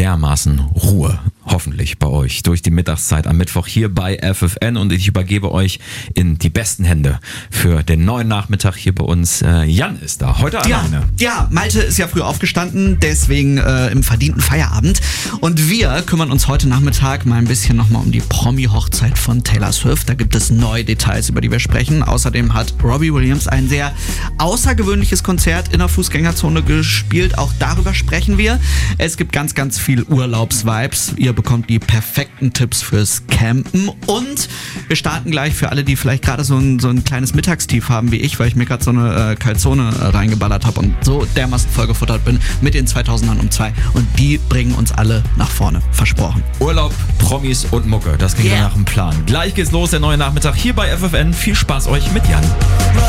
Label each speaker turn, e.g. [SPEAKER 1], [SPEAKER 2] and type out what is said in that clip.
[SPEAKER 1] einigermaßen Ruhe, hoffentlich bei euch, durch die Mittagszeit am Mittwoch hier bei FFN und ich übergebe euch in die besten Hände für den neuen Nachmittag hier bei uns. Jan ist da, heute alleine.
[SPEAKER 2] Ja, Malte ist ja früh aufgestanden, deswegen im verdienten Feierabend und wir kümmern uns heute Nachmittag mal ein bisschen nochmal um die Promi-Hochzeit von Taylor Swift. Da gibt es neue Details, über die wir sprechen. Außerdem hat Robbie Williams ein sehr außergewöhnliches Konzert in der Fußgängerzone gespielt. Auch darüber sprechen wir. Es gibt ganz, ganz viel Urlaubsvibes. Ihr bekommt die perfekten Tipps fürs Campen. Und wir starten gleich für alle, die vielleicht gerade so ein kleines Mittagstief haben wie ich, weil ich mir gerade so eine Calzone reingeballert habe und so dermaßen vollgefuttert bin mit den 2000ern um 2. Und die bringen uns alle nach vorne. Versprochen.
[SPEAKER 1] Urlaub, Promis und Mucke. Das ging ja nach dem Plan. Gleich geht's los, der neue Nachmittag hier bei FFN. Viel Spaß euch mit Jan.